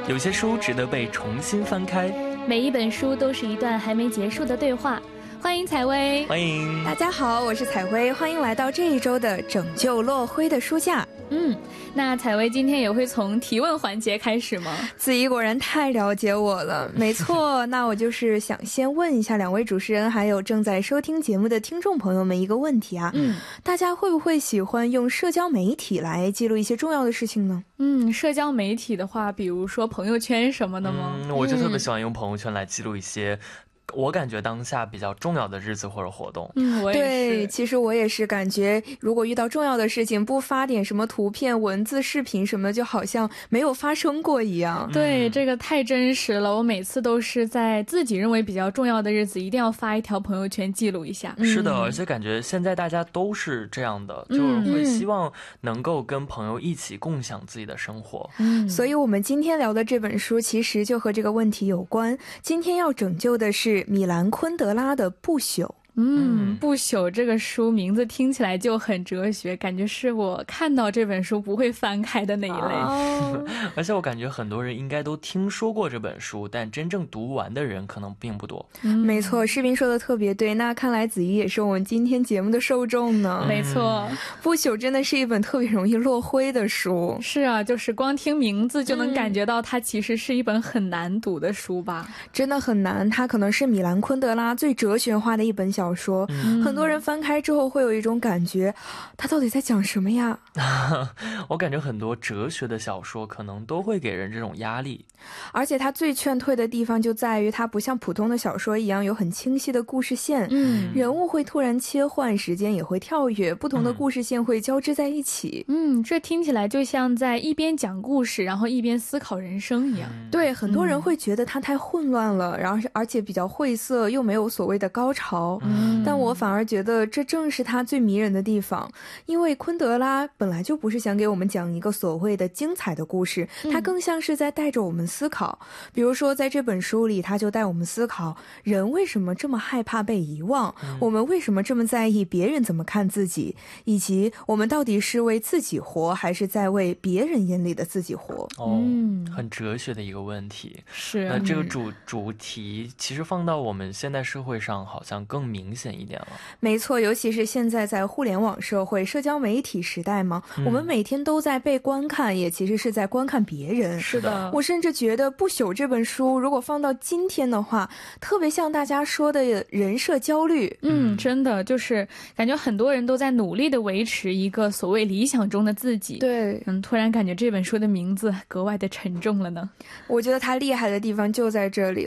有些书值得被重新翻开， 每一本书都是一段还没结束的对话。欢迎采薇， 欢迎大家好，我是采薇，欢迎来到这一周的拯救落灰的书架。 那采薇今天也会从提问环节开始吗？ 子怡果然太了解我了，没错。那我就是想先问一下两位主持人还有正在收听节目的听众朋友们一个问题啊，大家会不会喜欢用社交媒体来记录一些重要的事情呢？ 社交媒体的话，比如说朋友圈什么的吗？ 我就特别喜欢用朋友圈来记录一些我感觉当下比较重要的日子或者活动。 我也是。 对，其实我也是感觉如果遇到重要的事情不发点什么图片文字视频什么的，就好像没有发生过一样。 对，这个太真实了，我每次都是在自己认为比较重要的日子一定要发一条朋友圈记录一下。 是的，而且感觉现在大家都是这样的，就是会希望能够跟朋友一起共享自己的生活。 所以我们今天聊的这本书其实就和这个问题有关。今天要拯救的是米兰昆德拉的《不朽》。 不朽这个书名字听起来就很哲学，感觉是我看到这本书不会翻开的那一类。 而且我感觉很多人应该都听说过这本书，但真正读完的人可能并不多。 没错，士兵说的特别对，那看来子怡也是我们今天节目的受众呢。 没错， 不朽真的是一本特别容易落灰的书。 是啊，就是光听名字就能感觉到它其实是一本很难读的书吧。 真的很难，它可能是米兰昆德拉最哲学化的一本小说。很多人翻开之后会有一种感觉，他到底在讲什么呀？ 我感觉很多哲学的小说可能都会给人这种压力， 而且它最劝退的地方就在于它不像普通的小说一样有很清晰的故事线，人物会突然切换，时间也会跳跃，不同的故事线会交织在一起。 这听起来就像在一边讲故事然后一边思考人生一样。 对，很多人会觉得它太混乱了，然后而且比较晦涩，又没有所谓的高潮。但我反而觉得这正是它最迷人的地方，因为昆德拉本来就不是想给我们讲一个所谓的精彩的故事，它更像是在带着我们思考。比如说在这本书里，他就带我们思考人为什么这么害怕被遗忘，我们为什么这么在意别人怎么看自己，以及我们到底是为自己活还是在为别人眼里的自己活。 很哲学的一个问题。 是， 那这个主题其实放到我们现代社会上好像更明显一点了。 没错，尤其是现在在互联网社会社交媒体时代嘛，我们每天都在被观看，也其实是在观看别人。 是的， 我甚至觉得《不朽》这本书如果放到今天的话，特别像大家说的人设焦虑。 真的就是感觉很多人都在努力的维持一个所谓理想中的自己。 对， 突然感觉这本书的名字格外的沉重了呢。 我觉得它厉害的地方就在这里